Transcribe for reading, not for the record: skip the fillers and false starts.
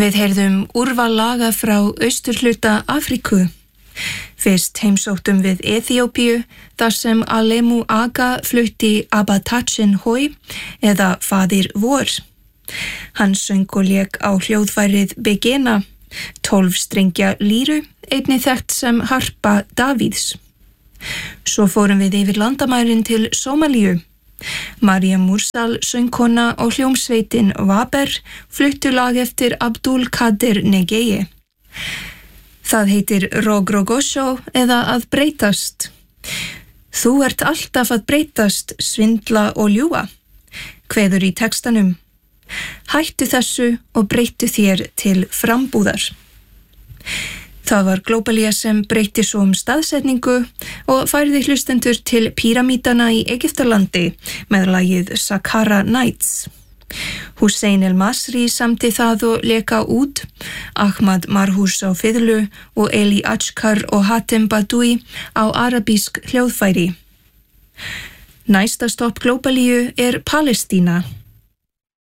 Við heyrðum úrval laga frá austurhluta Afríku. Fyrst heimsóttum við Eþíópíu þar sem Alemu Aga flutti Abatachin Hoi eða Faðir vor. Hann söng og lék á hljóðfærið Begena, 12 strengja líru, einnig þekkt sem harpa Davíðs. Svo fórum við yfir landamærin til Sómalíu. Maria Mursal, söngkona og hljómsveitin Waber fluttu lag eftir Abdul Kadir Negeye. Það heitir Rogrogosho eða að breytast. Þú ert alltaf að breytast, svindla og ljúga, kveður í textanum. Hættu þessu og breyttu þér til frambúðar. Það var Globalia sem breytti svo staðsetningu og færði hlustendur til píramítana í Egyptalandi með lagið Saqqara Nights. Hussein El Masri samdi það og leka út, Ahmad Marhous á fiðlu og Eli Achkar og Hatem Badoui á arabísk hljóðfæri. Næsta stopp Globaliu er Palestína.